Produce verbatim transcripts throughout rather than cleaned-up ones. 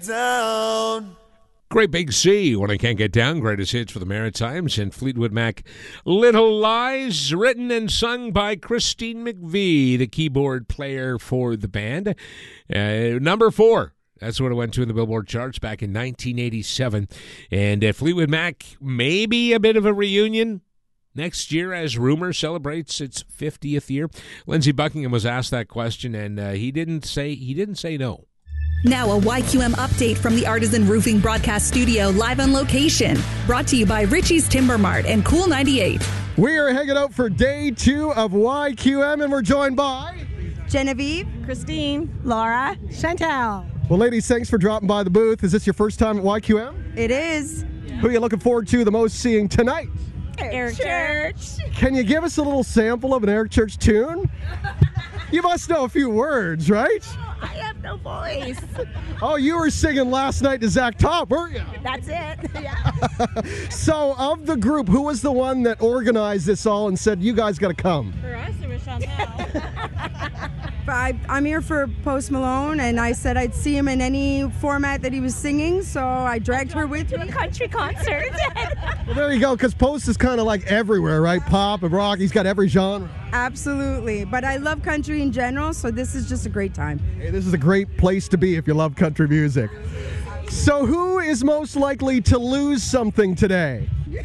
get down. Great Big Sea, When I Can't Get Down, greatest hits for the Maritimes, and Fleetwood Mac, Little Lies, written and sung by Christine McVie, the keyboard player for the band. Uh, number four, that's what it went to in the Billboard charts back in nineteen eighty-seven. And uh, Fleetwood Mac, maybe a bit of a reunion next year as Rumour celebrates its fiftieth year. Lindsey Buckingham was asked that question, and uh, he didn't say he didn't say no. Now a Y Q M update from the Artisan Roofing Broadcast Studio, live on location. Brought to you by Richie's Timber Mart and Cool ninety-eight. We are hanging out for day two of Y Q M, and we're joined by Genevieve, Christine, Laura, Chantal. Well, ladies, thanks for dropping by the booth. Is this your first time at Y Q M? It is. Who are you looking forward to the most seeing tonight? Eric Church. Can you give us a little sample of an Eric Church tune? You must know a few words, right? I have no voice. Oh, you were singing last night to Zach Top, weren't you? That's it. Yeah. So, of the group, who was the one that organized this all and said, you guys got to come? For us, it was Chantal. I, I'm here for Post Malone, and I said I'd see him in any format that he was singing, so I dragged her with me. A country concert. Well, there you go, because Post is kind of like everywhere, right? Pop and rock, he's got every genre. Absolutely. But I love country in general, so this is just a great time. Hey, this is a great place to be if you love country music. So who is most likely to lose something today?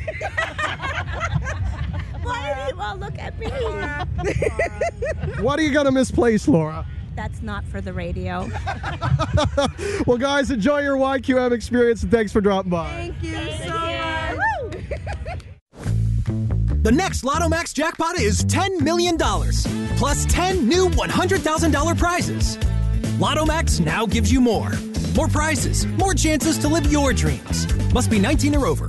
Why do you all look at me? Laura. What are you going to misplace, Laura? That's not for the radio. Well, guys, enjoy your Y Q M experience, and thanks for dropping by. Thank you Thank so you. much. The next Lotto Max jackpot is ten million dollars, plus ten new one hundred thousand dollars prizes. Lotto Max now gives you more. More prizes, more chances to live your dreams. Must be nineteen or over.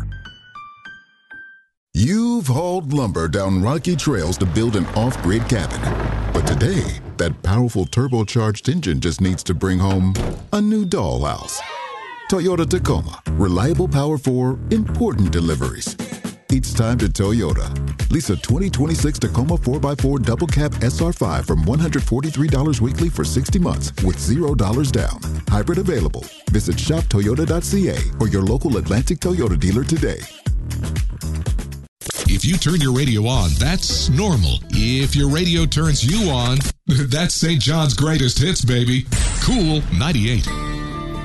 You've hauled lumber down rocky trails to build an off-grid cabin. But today, that powerful turbocharged engine just needs to bring home a new dollhouse. Toyota Tacoma. Reliable power for important deliveries. It's time to Toyota. Lease a twenty twenty-six Tacoma four by four Double Cab S R five from one hundred forty-three dollars weekly for sixty months with zero dollars down. Hybrid available. Visit shop toyota dot c a or your local Atlantic Toyota dealer today. If you turn your radio on, that's normal. If your radio turns you on, that's Saint John's greatest hits, baby. Cool ninety-eight.